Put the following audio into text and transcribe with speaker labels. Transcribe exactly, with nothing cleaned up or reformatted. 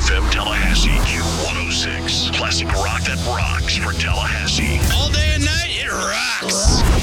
Speaker 1: F M Tallahassee, Q one oh six. Classic rock that rocks for Tallahassee.
Speaker 2: All day and night, it rocks.